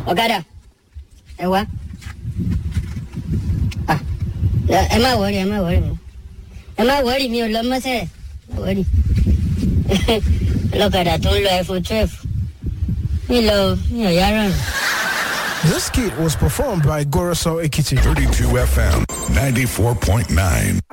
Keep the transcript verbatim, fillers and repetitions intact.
ọ̀kadà ẹ wá ẹ má wọrí ẹ má wọrí mi ẹ má wọrí mi ò lọ mọ́sẹ̀ ẹ má wọrí ọlọ́kadà tó ń lọ iPhone twelve mi lọ mi ò yára rìn. This kit was performed by Goroso Ekiti. thirty-two F M ninety-four point nine.